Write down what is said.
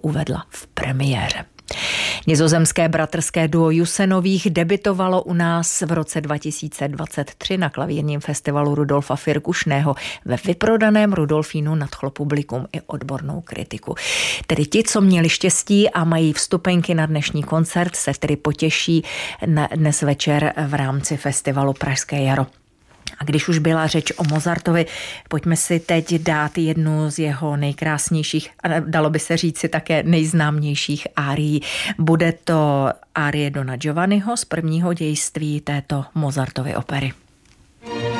uvedla v premiéře. Nizozemské bratrské duo Jusenových debutovalo u nás v roce 2023 na klavírním festivalu Rudolfa Firkušného. Ve vyprodaném Rudolfínu nadchlo publikum i odbornou kritiku. Tedy ti, co měli štěstí a mají vstupenky na dnešní koncert, se tedy potěší dnes večer v rámci festivalu Pražské jaro. A když už byla řeč o Mozartovi, pojďme si teď dát jednu z jeho nejkrásnějších a dalo by se říci také nejznámějších árií. Bude to árie Dona Giovanniho z prvního dějství této Mozartovy opery.